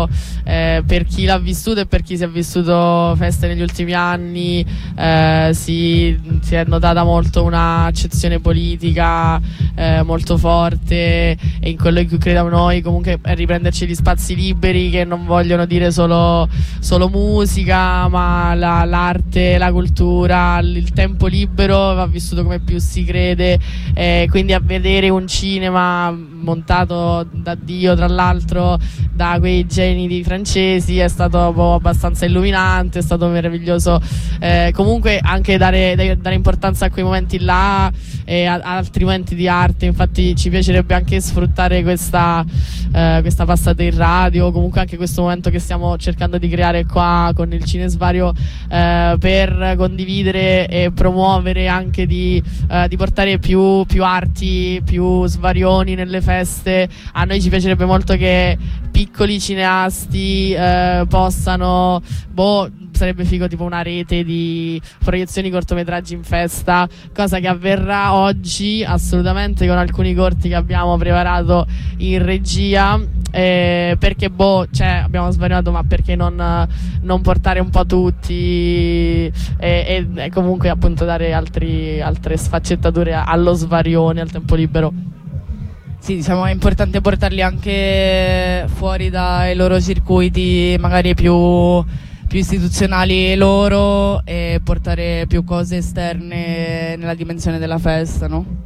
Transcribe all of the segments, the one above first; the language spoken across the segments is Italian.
per chi l'ha vissuto e per chi si è vissuto feste negli ultimi anni, si è notata molto un'accezione politica molto forte, e in quello in cui crediamo noi comunque è riprenderci gli spazi liberi, che non vogliono dire solo musica, ma l'arte, la cultura, il tempo libero va vissuto come più si crede, quindi a vedere un cinema montato da Dio, tra l'altro, da quei geni francesi, è stato abbastanza illuminante, è stato meraviglioso. Comunque anche dare importanza a quei momenti là e a altri momenti di arte. Infatti ci piacerebbe anche sfruttare questa passata in radio, comunque anche questo momento che stiamo cercando di creare qua con il Cinesvario, per condividere e promuovere, anche di portare più arti, più svarioni nelle feste. A noi ci piacerebbe molto che piccoli cineasti possano, sarebbe figo tipo una rete di proiezioni cortometraggi in festa, cosa che avverrà oggi assolutamente con alcuni corti che abbiamo preparato in regia, perché abbiamo svariato, ma perché non portare un po' tutti e comunque appunto dare altre sfaccettature allo svarione, al tempo libero. Sì, diciamo è importante portarli anche fuori dai loro circuiti magari più istituzionali loro, e portare più cose esterne nella dimensione della festa, no?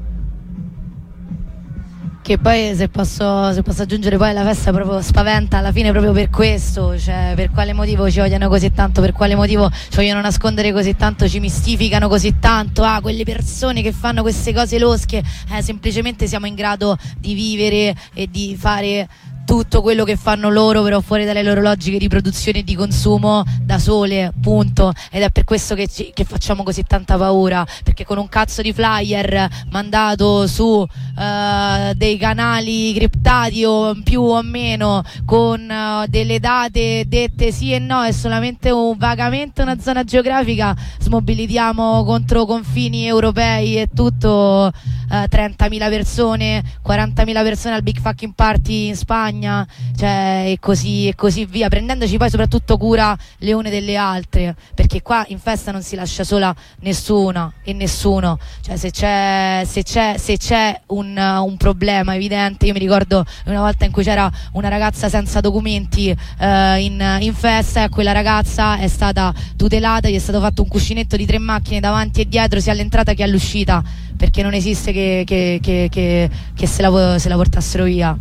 Che poi, se posso aggiungere, poi la festa proprio spaventa alla fine proprio per questo, cioè per quale motivo ci odiano così tanto, per quale motivo ci vogliono nascondere così tanto, ci mistificano così tanto, quelle persone che fanno queste cose losche, semplicemente siamo in grado di vivere e di fare tutto quello che fanno loro, però fuori dalle loro logiche di produzione e di consumo, da sole, punto. Ed è per questo che facciamo così tanta paura, perché con un cazzo di flyer mandato su dei canali criptati o più o meno, con delle date dette sì e no, è solamente vagamente una zona geografica, smobilitiamo contro confini europei e tutto, 30.000 persone, 40.000 persone al Big Fucking Party in Spagna, cioè, e così via, prendendoci poi soprattutto cura le une delle altre, perché qua in festa non si lascia sola nessuna e nessuno, cioè se c'è un problema evidente. Io mi ricordo una volta in cui c'era una ragazza senza documenti in festa, e a quella ragazza è stata tutelata, gli è stato fatto un cuscinetto di 3 macchine davanti e dietro, sia all'entrata che all'uscita, perché non esiste che se la portassero via.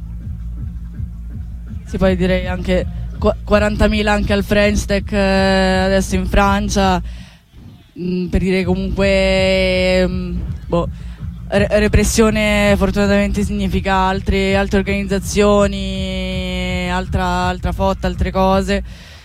Sì, poi direi anche 40.000 anche al French Tech adesso in Francia, per dire comunque repressione fortunatamente significa altre organizzazioni, altra fotta, altre cose.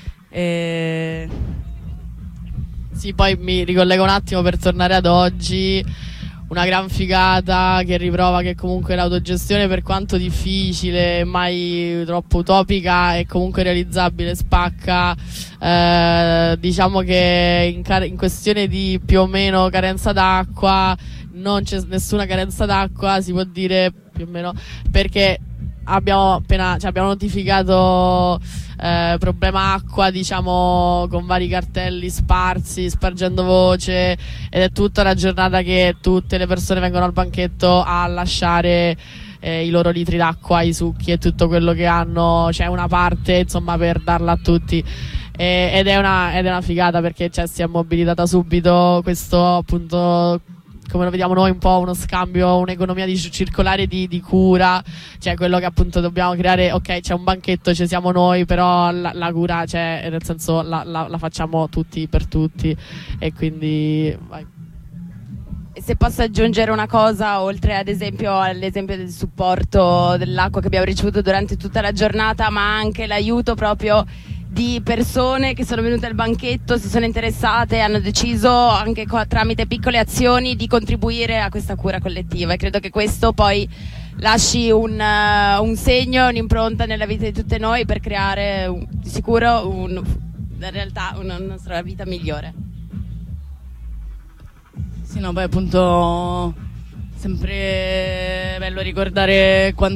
Sì, poi mi ricollego un attimo per tornare ad oggi. Una gran figata che riprova che comunque l'autogestione, per quanto difficile, mai troppo utopica, è comunque realizzabile, spacca. Diciamo che in questione di più o meno carenza d'acqua non c'è nessuna carenza d'acqua, si può dire più o meno, perché abbiamo notificato problema acqua, diciamo, con vari cartelli sparsi, spargendo voce, ed è tutta la giornata che tutte le persone vengono al banchetto a lasciare i loro litri d'acqua, i succhi e tutto quello che hanno. C'è una parte, insomma, per darla a tutti, ed è una figata, perché si è mobilitata subito questo, appunto, come lo vediamo noi, un po' uno scambio, un'economia circolare di cura, cioè quello che appunto dobbiamo creare. Ok, c'è un banchetto, ci siamo noi, però la cura c'è, nel senso la facciamo tutti per tutti, e quindi vai. E se posso aggiungere una cosa, oltre ad esempio all'esempio del supporto dell'acqua che abbiamo ricevuto durante tutta la giornata, ma anche l'aiuto proprio di persone che sono venute al banchetto, si sono interessate, hanno deciso anche tramite piccole azioni di contribuire a questa cura collettiva, e credo che questo poi lasci un segno, un'impronta nella vita di tutte noi, per creare di sicuro in realtà una nostra vita migliore. Sì, no, poi appunto sempre bello ricordare quanto